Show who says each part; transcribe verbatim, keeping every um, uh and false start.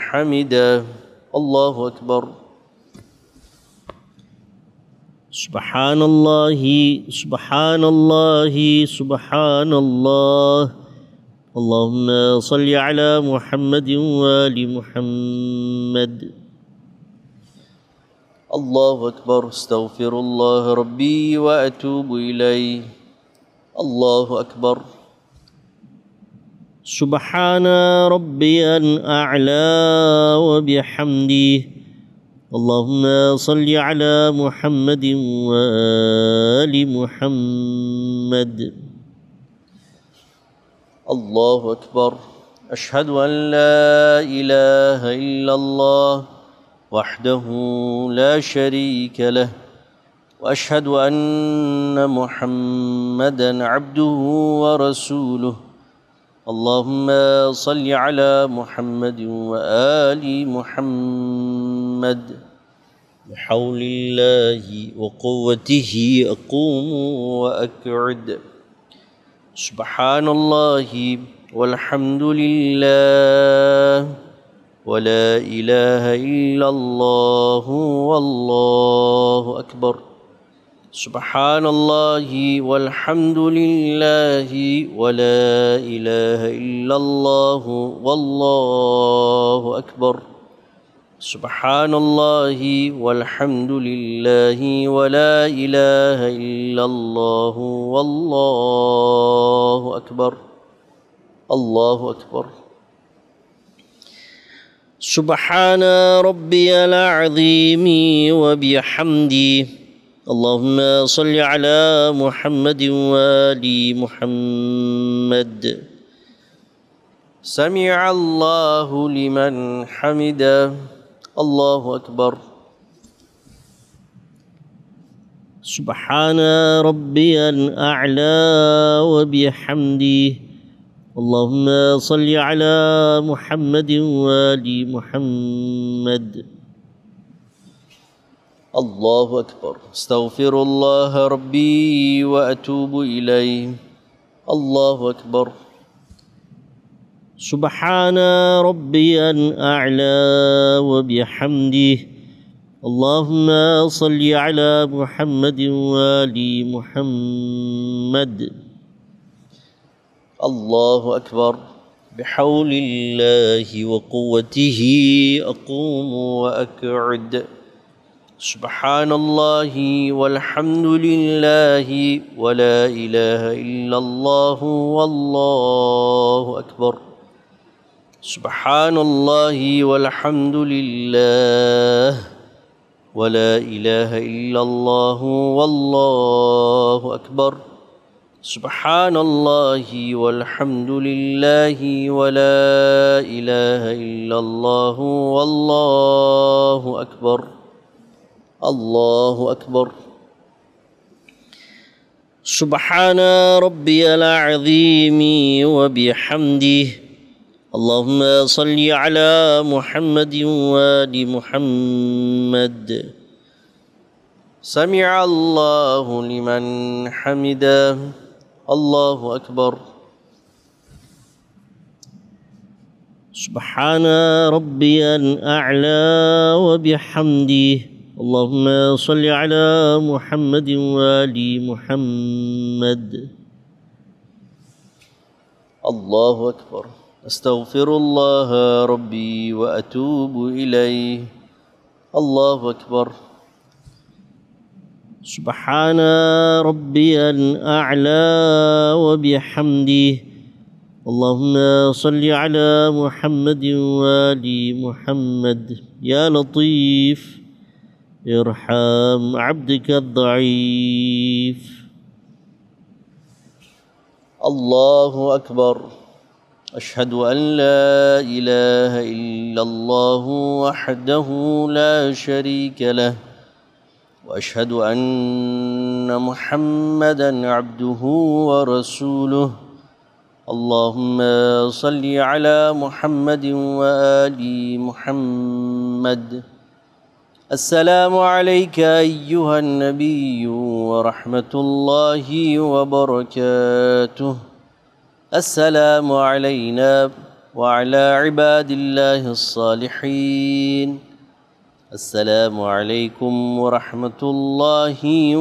Speaker 1: حمده. الله أكبر. سبحان الله سبحان الله سبحان الله. اللهم صل على محمد وآل محمد. الله أكبر. استغفر الله ربي وأتوب إليه. الله أكبر. سبحان ربي الأعلى وبحمده. اللهم صل على محمد وآل محمد. الله أكبر. أشهد أن لا إله إلا الله وحده لا شريك له، وأشهد أن محمدًا عبده ورسوله. اللهم صل على محمد وآل محمد. بحول الله وقوته أقوم وأقعد. سبحان الله والحمد لله ولا إله إلا الله والله أكبر. سبحان الله والحمد لله ولا إله إلا الله والله أكبر. سبحان الله والحمد لله ولا إله إلا الله والله أكبر. الله أكبر. سبحان ربي العظيم وبحمده. اللهم صل على محمد وآل محمد. سمع الله لمن حمده. الله أكبر. سبحان ربي الأعلى وبحمده. اللهم صل على محمد وآل محمد. الله أكبر. استغفر الله ربي وأتوب إليه. الله أكبر. سبحان ربي الأعلى وبحمده. اللهم صل على محمد وآل محمد. الله أكبر. بحول الله وقوته أقوم وأقعد. سبحان الله والحمد لله ولا إله إلا الله والله أكبر. سبحان الله والحمد لله ولا إله إلا الله والله أكبر. سبحان الله والحمد لله ولا إله إلا الله والله أكبر. الله أكبر. سبحان ربي العظيم وبحمده. اللهم صل على محمد وآل محمد. سمع الله لمن حمده. الله أكبر. سبحان ربي الأعلى وبحمده. اللهم صل على محمد وآل محمد. الله أكبر. أستغفر الله ربي وأتوب إليه. الله أكبر. سبحان ربي الأعلى وبحمده. اللهم صل على محمد وآل محمد. يا لطيف ارحم عبدك الضعيف. الله أكبر. أشهد أن لا إله إلا الله وحده لا شريك له، وأشهد أن محمدًا عبده ورسوله. اللهم صل على محمد وآل محمد. السلام عليك أيها النبي ورحمة الله وبركاته. السلام علينا وعلى عباد الله الصالحين السلام عليكم ورحمة الله